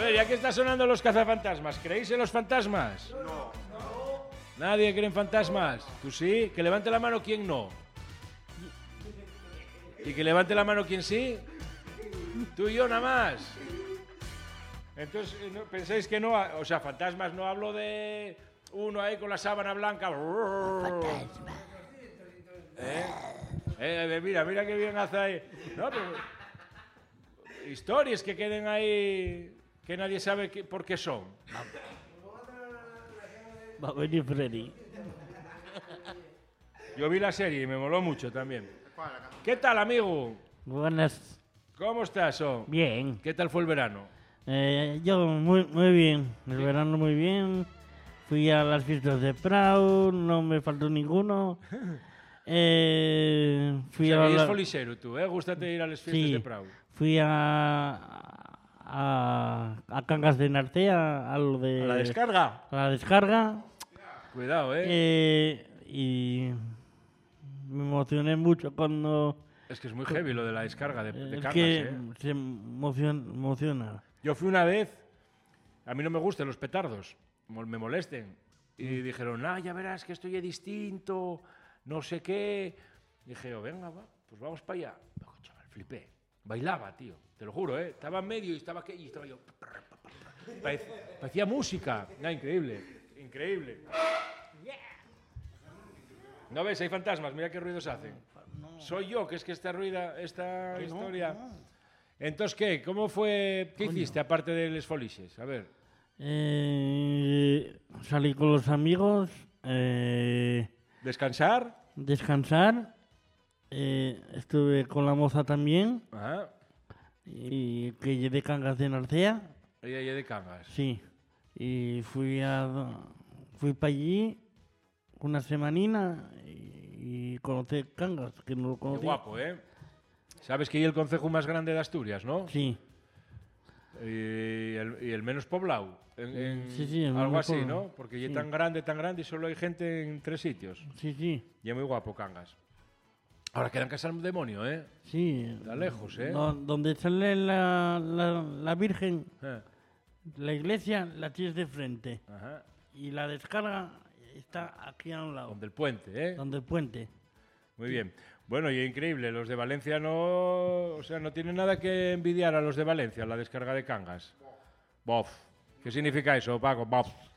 ver, ya que está sonando los cazafantasmas, ¿creéis en los fantasmas? No. ¿Nadie cree en fantasmas? ¿Tú sí? Que levante la mano quien no. ¿Y que levante la mano quien sí? Tú y yo nada más. Entonces, ¿pensáis que no? O sea, fantasmas, no hablo de uno ahí con la sábana blanca. Fantasma. Mira qué bien hace ahí. No, pero historias que queden ahí que nadie sabe por qué son. Va a venir Freddy. Yo vi la serie y me moló mucho también. ¿Qué tal, amigo? Buenas. ¿Cómo estás? Bien. ¿Qué tal fue el verano? Yo muy bien. El verano muy bien. Fui a las fiestas de Prau, no me faltó ninguno. Fui O sea, a que la- eres folisero tú, ¿eh? Gústate ir a las fiestas Sí. de Prau. Fui a Cangas de Narcea, a lo de ¿A la descarga? a la descarga. Cuidado, Y me emocioné mucho cuando Es que es muy heavy lo de la descarga de es Cangas, que se emociona. Yo fui una vez, a mí no me gustan los petardos, me molesten. Y dijeron, ya verás que esto ya es distinto, no sé qué. Dije, venga, va, pues vamos para allá. Pero, chaval, flipé. Bailaba, tío, te lo juro, ¿eh? Estaba en medio y estaba yo. Parecía música. Increíble, increíble. ¿No ves? Hay fantasmas, mira qué ruidos hacen. Soy yo, que es que esta historia... Entonces, ¿qué? ¿Cómo fue? ¿Qué hiciste aparte de Les Foliches? A ver. Salí con los amigos, ¿Descansar? descansar. Estuve con la moza también, Ajá. y que llevé Cangas de Narcea. Ella de Cangas. Sí. Y fui para allí una semanina y conocí Cangas, que no lo Qué conocía. guapo, ¿eh? Sabes que hay el concejo más grande de Asturias, ¿no? Sí. Y el menos poblado. Sí, el algo menos así, poblado. ¿no? Porque ya Sí. tan grande y solo hay gente en 3 sitios. Sí. Y es muy guapo Cangas. Ahora quedan casar un demonio, ¿eh? Sí. Está lejos, ¿eh? Donde sale la Virgen, Eh, la iglesia, la tienes de frente. Ajá. Y la descarga está aquí a un lado, Donde el puente, ¿eh? donde el puente. Muy bien. Bueno, y increíble, los de Valencia no... O sea, no tienen nada que envidiar a los de Valencia, la descarga de Cangas. Bof. ¿Qué significa eso, Paco? Bof.